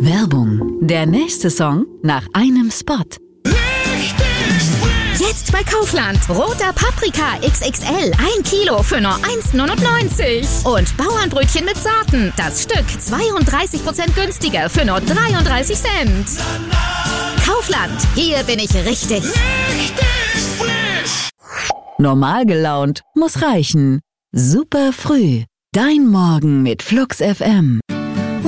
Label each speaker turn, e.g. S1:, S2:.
S1: Werbung. Der nächste Song nach einem Spot.
S2: Jetzt bei Kaufland. Roter Paprika XXL. 1 Kilo für nur 1,99. Und Bauernbrötchen mit Sorten. Das Stück 32% günstiger für nur 33 Cent. Kaufland. Hier bin ich richtig.
S1: Normal gelaunt muss reichen. Super früh. Dein Morgen mit Flux FM.